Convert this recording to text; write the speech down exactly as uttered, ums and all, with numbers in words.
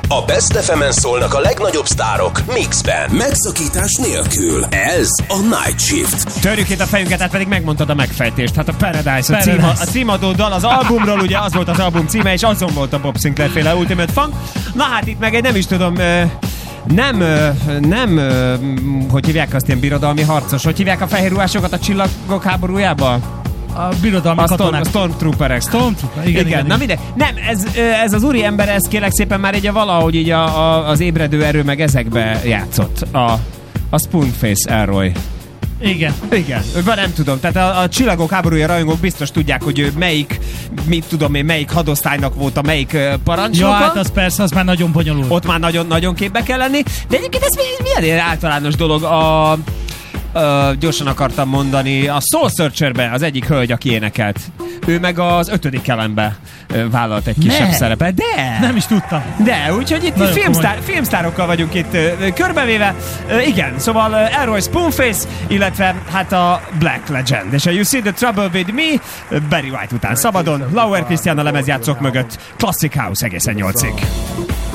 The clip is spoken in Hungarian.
A Best ef emen szólnak a legnagyobb sztárok mixben, megszakítás nélkül. Ez a Night Shift. Törjük itt a fejünket, hát pedig megmondtad a megfejtést. Hát a Paradise, Paradise. A, cím, a címadó dal az albumról, ugye az volt az album címe, és azon volt a Bob Sinclair féle Ultimate Funk. Na hát itt meg egy nem is tudom... Nem, nem, hogy hívják azt, ilyen birodalmi harcos, hogy hívják a fehér ruhásokat a Csillagok háborújába? A birodalmi a katonák. Storm, Stormtrooperek. Stormtrooper, igen, igen, igen, na igen. mindegy. Nem, ez, ez az úri ember, ez kérlek szépen már így a valahogy így a, a, az ébredő erő meg ezekbe játszott. A, a Spoonface Elroy. Igen. Igen, vagy nem tudom. Tehát a, a Csillagok háborúja rajongók biztos tudják, hogy ő melyik, mit tudom én, melyik hadosztálynak volt a melyik uh, parancsnoka. Ja, hát az persze, az már nagyon bonyolult. Ott már nagyon-nagyon képbe kell lenni. De egyébként ez milyen, milyen általános dolog a... Uh, gyorsan akartam mondani, a Soul Searcherbe az egyik hölgy, aki énekelt. Ő meg az ötödik elembe uh, vállalt egy kisebb Ne. szerepet. De! Nem is tudtam. De, úgyhogy itt Nagyon filmsztár, filmsztárokkal vagyunk itt uh, körbevéve. Uh, igen, szóval uh, Elroy Spoonface, illetve hát a Black Legend. És a You See the Trouble With Me, uh, Barry White után szabadon, Lauer Christian a lemezjátszók mögött, Classic House egészen nyolcig.